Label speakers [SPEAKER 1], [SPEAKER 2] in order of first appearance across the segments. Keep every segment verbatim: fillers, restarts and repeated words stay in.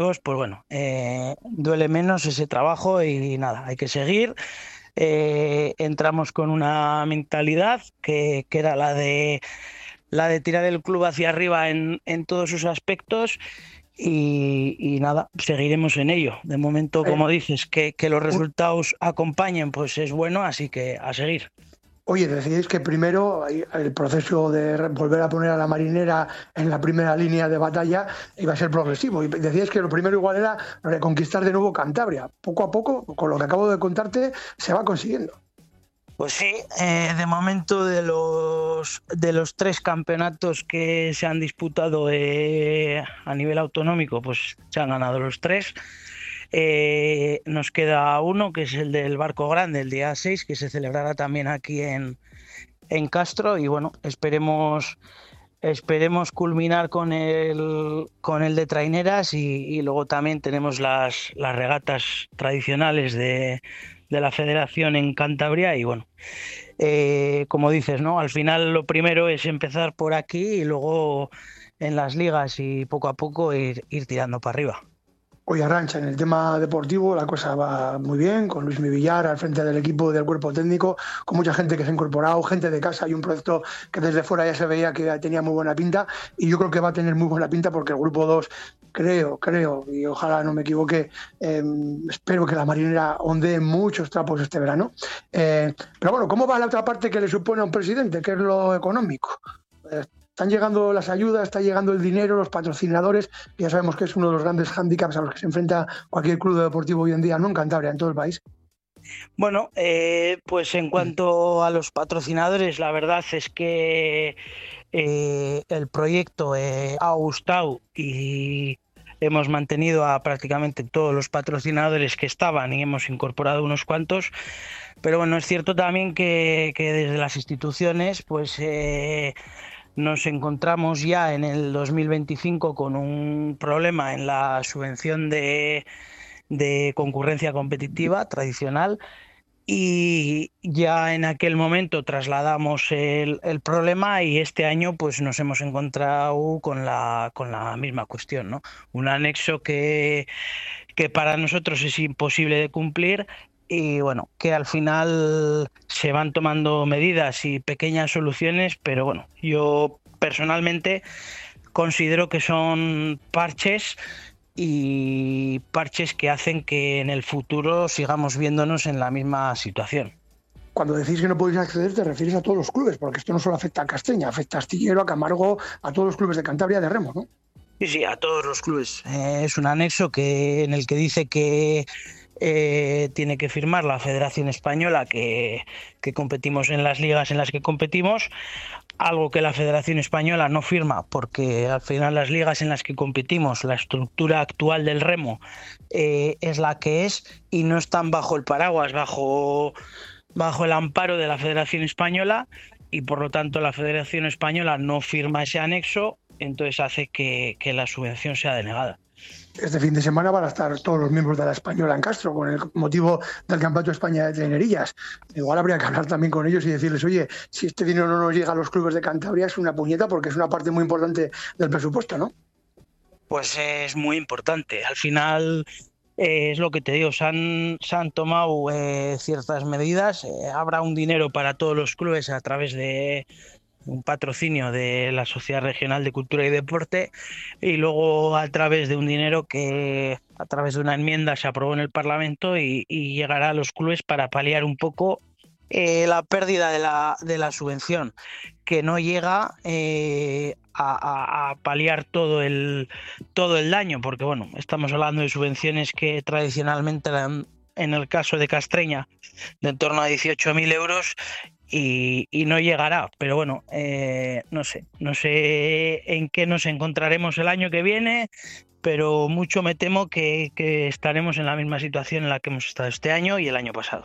[SPEAKER 1] pues bueno, eh, duele menos ese trabajo y nada, hay que seguir. Eh, entramos con una mentalidad que, que era la de la de tirar el club hacia arriba en, en todos sus aspectos y, y nada, seguiremos en ello. De momento,
[SPEAKER 2] Eh,
[SPEAKER 1] como dices, que, que los
[SPEAKER 2] un-
[SPEAKER 1] resultados acompañen, pues es bueno, así que a seguir.
[SPEAKER 2] Oye, decíais que primero hay- el proceso de re- volver a poner a la marinera en la primera línea de batalla iba a ser progresivo. Y decíais que lo primero igual era reconquistar de nuevo Cantabria. Poco a poco, con lo que acabo de contarte, se va consiguiendo.
[SPEAKER 1] Pues sí, eh, de momento de los, de los tres campeonatos que se han disputado eh, a nivel autonómico, pues se han ganado los tres. Eh, nos queda uno, que es el del Barco Grande, el día seis, que se celebrará también aquí en, en Castro. Y bueno, esperemos, esperemos culminar con el, con el de traineras y, y luego también tenemos las, las regatas tradicionales de, de la Federación en Cantabria. Y bueno, eh, como dices, ¿no? Al final lo primero es empezar por aquí y luego en las ligas y poco a poco ir, ir tirando para arriba.
[SPEAKER 2] Hoy Arrancha, en el tema deportivo la cosa va muy bien, con Luis Villar al frente del equipo del cuerpo técnico, con mucha gente que se ha incorporado, gente de casa. Hay un proyecto que desde fuera ya se veía que tenía muy buena pinta y yo creo que va a tener muy buena pinta porque el grupo dos, creo, creo, y ojalá no me equivoque, eh, espero que la marinera ondee muchos trapos este verano. Eh, pero bueno, ¿cómo va la otra parte que le supone a un presidente, que es lo económico? Eh, Están llegando las ayudas, está llegando el dinero, los patrocinadores, que ya sabemos que es uno de los grandes hándicaps a los que se enfrenta cualquier club deportivo hoy en día, no en Cantabria, en todo el país.
[SPEAKER 1] Bueno, eh, pues en cuanto a los patrocinadores, la verdad es que eh, el proyecto eh, ha gustado y hemos mantenido a prácticamente todos los patrocinadores que estaban y hemos incorporado unos cuantos. Pero bueno, es cierto también que, que desde las instituciones, pues eh, nos encontramos ya en el dos mil veinticinco con un problema en la subvención de, de concurrencia competitiva tradicional y ya en aquel momento trasladamos el, el problema y este año pues nos hemos encontrado con la, con la misma cuestión, ¿no? Un anexo que, que para nosotros es imposible de cumplir y bueno, que al final se van tomando medidas y pequeñas soluciones, pero bueno, yo personalmente considero que son parches y parches que hacen que en el futuro sigamos viéndonos en la misma situación.
[SPEAKER 2] Cuando decís que no podéis acceder, te refieres a todos los clubes, porque esto no solo afecta a Castreña, afecta a Astillero, a Camargo, a todos los clubes de Cantabria de remo, ¿no?
[SPEAKER 1] Sí, sí, a todos los clubes. Eh, es un anexo que, en el que dice que eh, tiene que firmar la Federación Española que, que competimos en las ligas en las que competimos, algo que la Federación Española no firma porque al final las ligas en las que competimos, la estructura actual del remo eh, es la que es y no están bajo el paraguas, bajo, bajo el amparo de la Federación Española y por lo tanto la Federación Española no firma ese anexo, entonces hace que, que la subvención sea denegada.
[SPEAKER 2] Este fin de semana van a estar todos los miembros de la Española en Castro con el motivo del Campeonato de España de Trainerillas. Igual habría que hablar también con ellos y decirles, oye, si este dinero no nos llega a los clubes de Cantabria es una puñeta porque es una parte muy importante del presupuesto, ¿no?
[SPEAKER 1] Pues es muy importante. Al final eh, es lo que te digo, se han, se han tomado eh, ciertas medidas. Eh, habrá un dinero para todos los clubes a través de un patrocinio de la Sociedad Regional de Cultura y Deporte y luego a través de un dinero que a través de una enmienda se aprobó en el Parlamento y, y llegará a los clubes para paliar un poco eh, la pérdida de la, de la subvención, que no llega eh, a, a, a paliar todo el, todo el daño, porque bueno, estamos hablando de subvenciones que tradicionalmente eran, en el caso de Castreña, de en torno a dieciocho mil euros y, y no llegará. Pero bueno, eh, no sé, no sé en qué nos encontraremos el año que viene, pero mucho me temo que, que estaremos en la misma situación en la que hemos estado este año y el año pasado.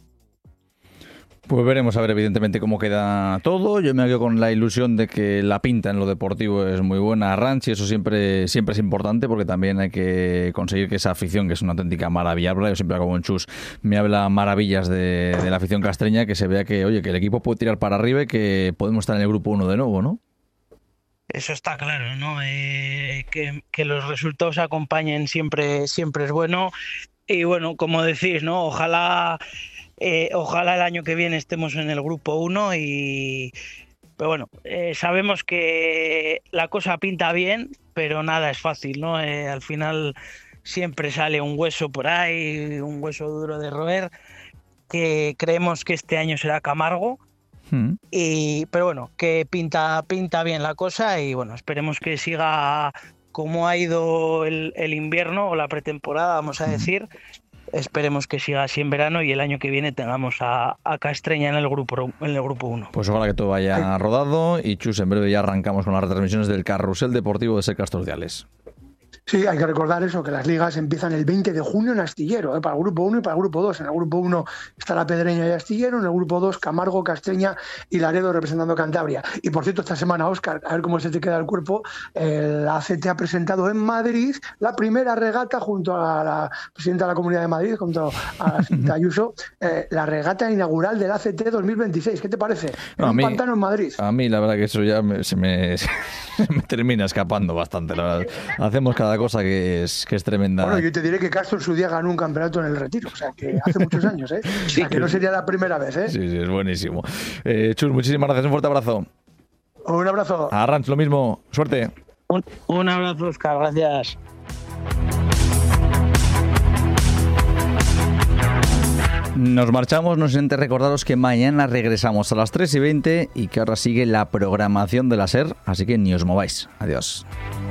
[SPEAKER 3] Pues veremos a ver evidentemente cómo queda todo. Yo me quedo con la ilusión de que la pinta en lo deportivo es muy buena a Ranch y eso siempre, siempre es importante porque también hay que conseguir que esa afición, que es una auténtica maravilla, yo siempre hago con Chus, me habla maravillas de, de la afición castreña, que se vea que, oye, que el equipo puede tirar para arriba y que podemos estar en el grupo uno de nuevo, ¿no?
[SPEAKER 1] Eso está claro, ¿no? Eh, que, que los resultados acompañen siempre, siempre es bueno. Y bueno, como decís, ¿no? Ojalá, eh, ojalá el año que viene estemos en el grupo uno y... Pero bueno, eh, sabemos que la cosa pinta bien, pero nada es fácil, ¿no? Eh, al final siempre sale un hueso por ahí, un hueso duro de roer, que creemos que este año será Camargo. Mm. Y, pero bueno, que pinta, pinta bien la cosa y bueno, esperemos que siga como ha ido el, el invierno o la pretemporada, vamos a decir. Esperemos que siga así en verano y el año que viene tengamos a, a Castreña en el grupo en el grupo uno.
[SPEAKER 3] Pues ojalá que todo vaya rodado y Chus, en breve ya arrancamos con las retransmisiones del Carrusel Deportivo de Secas Torciales.
[SPEAKER 2] Sí, hay que recordar eso, que las ligas empiezan el veinte de junio en Astillero, ¿eh? Para el grupo uno y para el grupo dos. En el grupo uno está La Pedreña y Astillero, en el grupo dos Camargo, Castreña y Laredo representando Cantabria. Y por cierto, esta semana, Óscar, a ver cómo se te queda el cuerpo, el A C T ha presentado en Madrid la primera regata junto a la presidenta de la Comunidad de Madrid, junto a la señorita Ayuso, eh, la regata inaugural del A C T dos mil veintiséis. ¿Qué te parece?
[SPEAKER 3] No,
[SPEAKER 2] en un
[SPEAKER 3] mí,
[SPEAKER 2] pantano en Madrid.
[SPEAKER 3] A mí la verdad que eso ya me, se, me, se me termina escapando bastante. La verdad. Hacemos cada cosa que es, que es tremenda.
[SPEAKER 2] Bueno, yo te diré que Castro en su día ganó un campeonato en el Retiro, o sea, que hace muchos años, ¿eh? O sea, que no sería la primera vez, ¿eh?
[SPEAKER 3] Sí, sí, es buenísimo. Eh, Chus, muchísimas gracias, un fuerte abrazo.
[SPEAKER 2] Un abrazo.
[SPEAKER 3] A Ranch, lo mismo, suerte.
[SPEAKER 1] Un, un abrazo, Oscar, gracias.
[SPEAKER 3] Nos marchamos, no sin antes recordaros que mañana regresamos a las tres y veinte y que ahora sigue la programación de la SER, así que ni os mováis. Adiós.